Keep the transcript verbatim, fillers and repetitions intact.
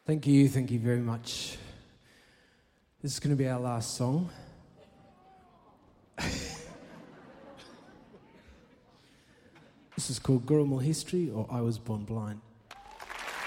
Thank you, thank you very much. This is going to be our last song. This is called Gurumul History, or I Was Born Blind.